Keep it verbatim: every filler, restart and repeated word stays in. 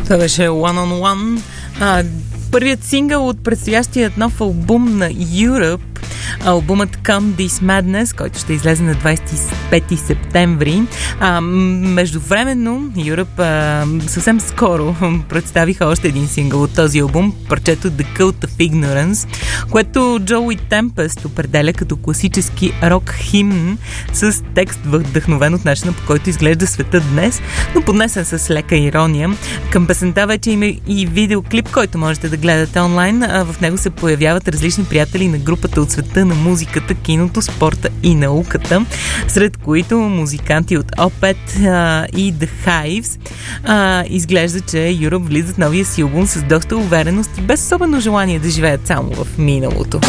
Това беше One on One. А, първият сингъл от предстоящият нов албум на Europe, албумът Come This Madness, който ще излезе на двадесет и пети септември. А, междувременно Europe а, съвсем скоро представиха още един сингъл от този албум, парчето The Cult of Ignorance, което Джоуи Темпест определя като класически рок химн с текст вдъхновен от начина, по който изглежда света днес, но поднесен с лека ирония. Към песента вече има и видеоклип, който можете да гледате онлайн. А в него се появяват различни приятели на групата от света на музиката, киното, спорта и науката, сред които музиканти от Opeth а, и The Hives. А, изглежда, че Europe влизат в новия си албум с доста увереност и без особено желание да живеят само в миналото.